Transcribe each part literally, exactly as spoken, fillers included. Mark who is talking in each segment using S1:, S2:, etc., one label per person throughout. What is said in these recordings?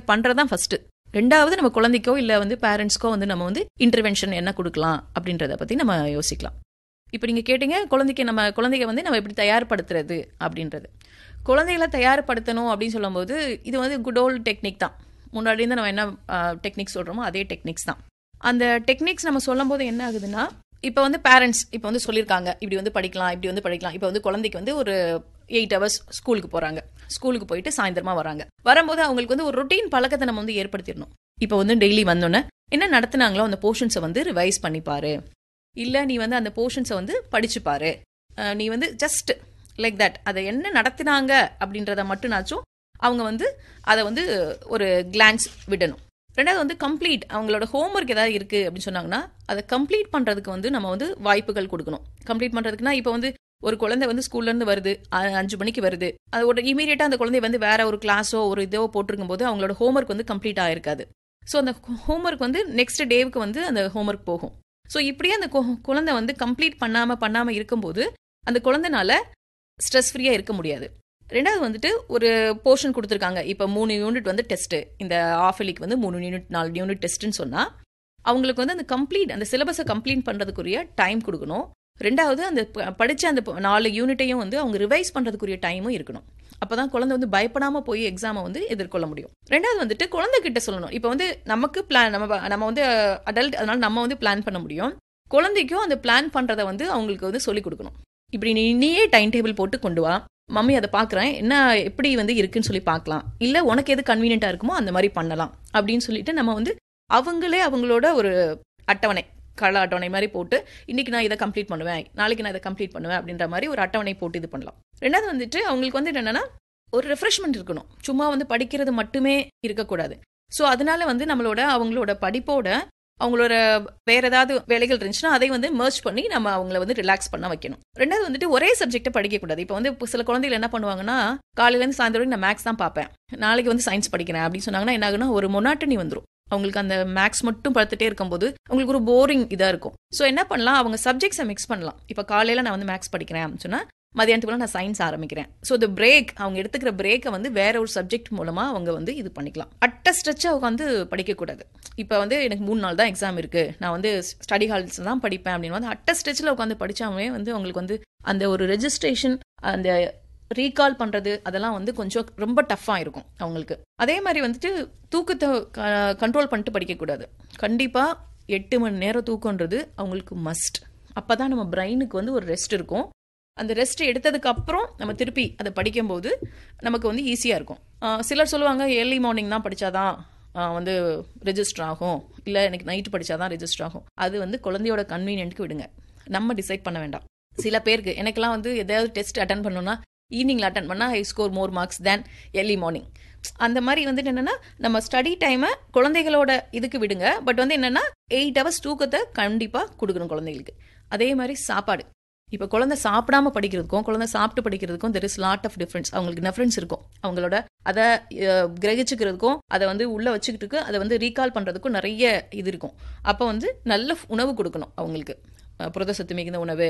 S1: பண்ணுறது தான் ஃபஸ்ட்டு. ரெண்டாவது நம்ம குழந்தைக்கோ இல்லை வந்து பேரண்ட்ஸ்க்கோ வந்து நம்ம வந்து இன்டர்வென்ஷன் என்ன கொடுக்கலாம் அப்படின்றத பற்றி நம்ம யோசிக்கலாம். இப்போ நீங்கள் கேட்டீங்க குழந்தைக்கு நம்ம குழந்தைங்க வந்து நம்ம எப்படி தயார்படுத்துறது அப்படின்றது. குழந்தைகளை தயார்படுத்தணும் அப்படின்னு சொல்லும்போது இது வந்து குட் ஓல்டு டெக்னிக் தான். முன்னாடி இருந்து நம்ம என்ன டெக்னிக்ஸ் சொல்கிறோமோ அதே டெக்னிக்ஸ் தான். அந்த டெக்னிக்ஸ் நம்ம சொல்லும் போது என்ன ஆகுதுன்னா, இப்போ வந்து பேரண்ட்ஸ் இப்போ வந்து சொல்லியிருக்காங்க இப்படி வந்து படிக்கலாம் இப்படி வந்து படிக்கலாம். இப்போ வந்து குழந்தைக்கு வந்து ஒரு எயிட் ஹவர்ஸ் ஸ்கூலுக்கு போகிறாங்க, ஸ்கூலுக்கு போயிட்டு சாயந்தரமா வராங்க. வரும்போது அவங்களுக்கு வந்து ஒரு ரொட்டீன் பழக்கத்தை நம்ம வந்து ஏற்படுத்திடணும். இப்போ வந்து டெய்லி வந்தோன்னே என்ன நடத்துனாங்களோ அந்த போர்ஷன்ஸை வந்து ரிவைஸ் பண்ணிப்பாரு, இல்லை நீ வந்து அந்த போர்ஷன்ஸை வந்து படிச்சுப்பாரு, நீ வந்து ஜஸ்ட் லைக் தட் அதை என்ன நடத்தினாங்க அப்படின்றத மட்டும்னாச்சும் அவங்க வந்து அதை வந்து ஒரு கிளான்ஸ் விடணும். ரெண்டாவது வந்து கம்ப்ளீட் அவங்களோட ஹோம்ஒர்க் ஏதாவது இருக்குது அப்படின்னு சொன்னாங்கன்னா அதை கம்ப்ளீட் பண்ணுறதுக்கு வந்து நம்ம வந்து வாய்ப்புகள் கொடுக்கணும். கம்ப்ளீட் பண்ணுறதுக்குன்னா இப்போ வந்து ஒரு குழந்தை வந்து ஸ்கூல்லேருந்து வருது, அஞ்சு மணிக்கு வருது, அது ஒரு இமீடியட்டாக அந்த குழந்தை வந்து வேற ஒரு கிளாஸோ ஒரு இதோ போட்டிருக்கும் போது அவங்களோட ஹோம்ஒர்க் வந்து கம்ப்ளீட் ஆகிருக்காது. ஸோ அந்த ஹோம்ஒர்க் வந்து நெக்ஸ்ட் டேவுக்கு வந்து அந்த ஹோம்ஒர்க் போகும். ஸோ இப்படியே அந்த குழந்தை வந்து கம்ப்ளீட் பண்ணாமல் பண்ணாமல் இருக்கும்போது அந்த குழந்தைனால ஸ்ட்ரெஸ் ஃப்ரீயாக இருக்க முடியாது. ரெண்டாவது வந்துட்டு ஒரு போர்ஷன் கொடுத்துருக்காங்க, இப்போ மூணு யூனிட் வந்து டெஸ்ட்டு, இந்த ஆஃப் இயர்லிக்கு வந்து மூணு யூனிட் நாலு யூனிட் டெஸ்ட்டுன்னு சொன்னால் அவங்களுக்கு வந்து அந்த கம்ப்ளீட் அந்த சிலபஸை கம்ப்ளீட் பண்ணுறதுக்குரிய டைம் கொடுக்கணும். ரெண்டாவது அந்த படித்த அந்த நாலு யூனிட்டையும் வந்து அவங்க ரிவைஸ் பண்ணுறதுக்குரிய டைமும் இருக்கணும். அப்போ தான் குழந்தை வந்து பயப்படாமல் போய் எக்ஸாமை வந்து எதிர்கொள்ள முடியும். ரெண்டாவது வந்துட்டு குழந்தைகிட்ட சொல்லணும். இப்போ வந்து நமக்கு பிளான் நம்ம நம்ம வந்து அடல்ட், அதனால நம்ம வந்து பிளான் பண்ண முடியும். குழந்தைக்கும் அந்த பிளான் பண்ணுறதை வந்து அவங்களுக்கு வந்து சொல்லிக் கொடுக்கணும். இப்படி நீ நீயே டைம் டேபிள் போட்டு கொண்டு வா, மம்மி அதை பார்க்குறேன், என்ன எப்படி வந்து இருக்குன்னு சொல்லி பார்க்கலாம், இல்லை உனக்கு எது கன்வீனியண்ட்டாக இருக்குமோ அந்த மாதிரி பண்ணலாம் அப்படின்னு சொல்லிட்டு நம்ம வந்து அவங்களே அவங்களோட ஒரு அட்டவணை, கள அட்டவணை மாதிரி போட்டு இன்னைக்கு நான் இதை கம்ப்ளீட் பண்ணுவேன், நாளைக்கு நான் இதை கம்ப்ளீட் பண்ணுவேன் அப்படின்ற மாதிரி ஒரு அட்டவணை போட்டு இது பண்ணலாம். ரெண்டாவது வந்துட்டு அவங்களுக்கு வந்து என்னன்னா ஒரு ரெஃப்ரெஷ்மெண்ட் இருக்கணும். சும்மா வந்து படிக்கிறது மட்டுமே இருக்கக்கூடாது. ஸோ அதனால வந்து நம்மளோட அவங்களோட படிப்போட அவங்களோட வேற ஏதாவது வேலைகள் இருந்துச்சுன்னா அதை வந்து மர்ஜ் பண்ணி நம்ம அவங்கள வந்து ரிலாக்ஸ் பண்ண வைக்கணும். ரெண்டாவது வந்துட்டு ஒரே சப்ஜெக்டை படிக்கக்கூடாது. இப்போ வந்து சில குழந்தைகள் என்ன பண்ணுவாங்கன்னா, காலையிலேருந்து சாயந்தரம் நான் மேக்ஸ் தான் பார்ப்பேன், நாளைக்கு வந்து சயின்ஸ் படிக்கிறேன் அப்படின்னு சொன்னாங்கன்னா என்ன ஆகுனா ஒரு மொனாட்டனி வந்துடும். அவங்களுக்கு அந்த மேக்ஸ் மட்டும் பார்த்துட்டே இருக்கும்போது அவங்களுக்கு ஒரு போரிங் இதாக இருக்கும். ஸோ என்ன பண்ணலாம், அவங்க சப்ஜெக்ட்ஸை மிக்ஸ் பண்ணலாம். இப்போ காலையில் நான் வந்து மேக்ஸ் படிக்கிறேன் அப்படின்னு சொன்னால் மதியானத்துக்குள்ள நான் சயின்ஸ் ஆரம்பிக்கிறேன். ஸோ இந்த பிரேக், அவங்க எடுத்துக்கிற பிரேக்கை வந்து வேற ஒரு சப்ஜெக்ட் மூலமாக அவங்க வந்து இது பண்ணிக்கலாம். அட்ட ஸ்ட்ரெச்சாக அவங்க வந்து படிக்கக்கூடாது. இப்போ வந்து எனக்கு மூணு நாள் தான் எக்ஸாம் இருக்குது, நான் வந்து ஸ்டடி ஹால்ஸ் தான் படிப்பேன் அப்படின்னு வந்து அட்ட ஸ்ட்ரெச்சில் உட்காந்து படித்தாவே வந்து அவங்களுக்கு வந்து அந்த ஒரு ரெஜிஸ்ட்ரேஷன், அந்த ரீகால் பண்ணுறது அதெல்லாம் வந்து கொஞ்சம் ரொம்ப டஃப்பாக இருக்கும் அவங்களுக்கு. அதே மாதிரி வந்துட்டு தூக்கத்தை கண்ட்ரோல் பண்ணிட்டு படிக்கக்கூடாது. கண்டிப்பாக எட்டு மணி நேரம் தூக்கன்றது அவங்களுக்கு மஸ்ட். அப்போ தான் நம்ம பிரெயினுக்கு வந்து ஒரு ரெஸ்ட் இருக்கும். அந்த ரெஸ்ட் எடுத்ததுக்கு அப்புறம் நம்ம திருப்பி அதை படிக்கும்போது நமக்கு வந்து ஈஸியாக இருக்கும். சிலர் சொல்லுவாங்க ஏர்லி மார்னிங் தான் படித்தாதான் வந்து ரெஜிஸ்டர் ஆகும், இல்லை எனக்கு நைட்டு படித்தாதான் ரெஜிஸ்டர் ஆகும். அது வந்து குழந்தையோட கன்வீனியன்ட்க்கு விடுங்க, நம்ம டிசைட் பண்ண வேண்டாம். சில பேருக்கு எனக்கெல்லாம் வந்து எதாவது டெஸ்ட் அட்டன் பண்ணணும்னா ஈவினிங்கில் அட்டன் பண்ணால் ஐ ஸ்கோர் மோர் மார்க்ஸ் தேன் ஏர்லி மார்னிங். அந்த மாதிரி வந்துட்டு என்னென்னா நம்ம ஸ்டடி டைமை குழந்தைகளோட இதுக்கு விடுங்க. பட் வந்து என்னென்னா எயிட் ஹவர்ஸ் தூக்கத்தை கண்டிப்பாக கொடுக்கணும் குழந்தைகளுக்கு. அதே மாதிரி சாப்பாடு, இப்போ குழந்தை சாப்பிடாம படிக்கிறதுக்கும் குழந்தை சாப்பிட்டு படிக்கிறதுக்கும் there is lot of difference. அவங்களுக்கு டிஃப்ரென்ஸ் இருக்கும். அவங்களோட அதை கிரகிச்சுக்கிறதுக்கும் அதை வந்து உள்ளே வச்சுக்கிட்டு அதை வந்து ரீகால் பண்ணுறதுக்கும் நிறைய இது இருக்கும். அப்போ வந்து நல்ல உணவு கொடுக்கணும் அவங்களுக்கு. புரதசத்து மிகுந்த உணவு,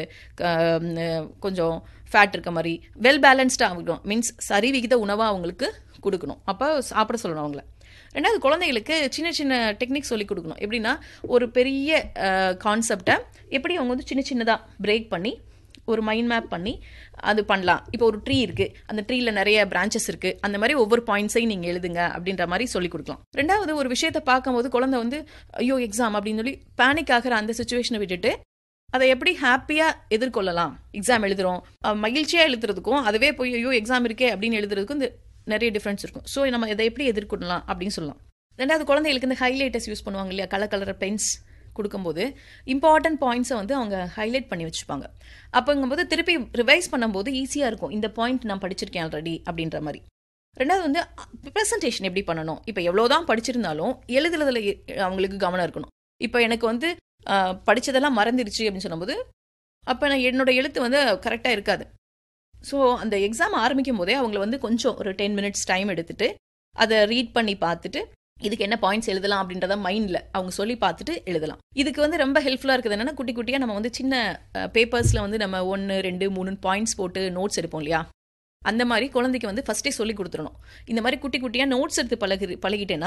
S1: கொஞ்சம் ஃபேட் இருக்க மாதிரி வெல் பேலன்ஸ்டாக ஆகணும், மீன்ஸ் சரி விகித உணவாக அவங்களுக்கு கொடுக்கணும். அப்போ சாப்பிட சொல்லணும் அவங்கள. ரெண்டாவது குழந்தைகளுக்கு சின்ன சின்ன டெக்னிக் சொல்லி கொடுக்கணும். எப்படின்னா ஒரு பெரிய கான்செப்டை எப்படி அவங்க வந்து சின்ன சின்னதாக பிரேக் பண்ணி ஒரு மைண்ட் மேப் பண்ணி அது பண்ணலாம். இப்போ ஒரு ட்ரீ இருக்குது, அந்த ட்ரீயில் நிறைய பிரான்ச்சஸ் இருக்குது, அந்த மாதிரி ஒவ்வொரு பாயிண்ட்ஸையும் நீங்கள் எழுதுங்க அப்படின்ற மாதிரி சொல்லி கொடுக்கலாம். ரெண்டாவது ஒரு விஷயத்தை பார்க்கும்போது குழந்தை வந்து ஐயோ எக்ஸாம் அப்படின்னு சொல்லி பேனிக் ஆகிற அந்த சுச்சுவேஷனை விட்டுட்டு அதை எப்படி ஹாப்பியாக எதிர்கொள்ளலாம். எக்ஸாம் எழுதுகிறோம் மகிழ்ச்சியாக எழுதுறதுக்கும் அதுவே போய் ஐயோ எக்ஸாம் இருக்கே அப்படின்னு எழுதுறதுக்கும் இந்த நிறைய டிஃப்ரென்ஸ் இருக்கும். ஸோ நம்ம இதை எப்படி எதிர்கொள்ளலாம் அப்படின்னு சொல்லலாம். ரெண்டாவது குழந்தைகளுக்கு இந்த ஹைலைட்டர்ஸ் யூஸ் பண்ணுவாங்க இல்லையா, கலர் கலர் பென்ஸ் கொடுக்கும்போது இம்பார்ட்டன்ட் பாயிண்ட்ஸை வந்து அவங்க ஹைலைட் பண்ணி வச்சுப்பாங்க. அப்போங்கும்போது திருப்பி ரிவைஸ் பண்ணும்போது ஈஸியாக இருக்கும், இந்த பாயிண்ட் நான் படிச்சிருக்கேன் ஆல்ரெடி அப்படின்ற மாதிரி. ரெண்டாவது வந்து ப்ரெசன்டேஷன் எப்படி பண்ணணும். இப்போ எவ்வளோதான் படிச்சிருந்தாலும் எழுதுறதுல அவங்களுக்கு கவனம் இருக்கணும். இப்போ எனக்கு வந்து படித்ததெல்லாம் மறந்துடுச்சு அப்படின்னு சொல்லும்போது அப்போ நான் என்னோட எழுத்து வந்து கரெக்டாக இருக்காது. ஸோ அந்த எக்ஸாம் ஆரம்பிக்கும் போதே அவங்களை வந்து கொஞ்சம் ஒரு டென் மினிட்ஸ் டைம் எடுத்துட்டு அதை ரீட் பண்ணி பார்த்துட்டு இதுக்கு என்ன பாயிண்ட்ஸ் எழுதலாம் அப்படின்றத மைண்டில் அவங்க சொல்லி பார்த்துட்டு எழுதலாம். இதுக்கு வந்து ரொம்ப ஹெல்ப்ஃபுல்லாக இருக்குது என்னென்னா குட்டி குட்டியாக நம்ம வந்து சின்ன பேப்பர்ஸில் வந்து நம்ம ஒன்று ரெண்டு மூணு பாயிண்ட்ஸ் போட்டு நோட்ஸ் எடுப்போம் இல்லையா, அந்த மாதிரி குழந்தைக்கு வந்து ஃபஸ்ட்டே சொல்லி கொடுத்துடணும். இந்த மாதிரி குட்டி குட்டியாக நோட்ஸ் எடுத்து பழகி பழகிட்டேன்னா